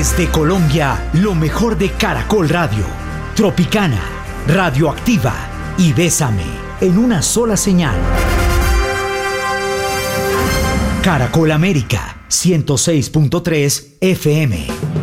Desde Colombia, lo mejor de Caracol Radio, Tropicana, Radioactiva y Bésame, en una sola señal. Caracol América, 106.3 FM.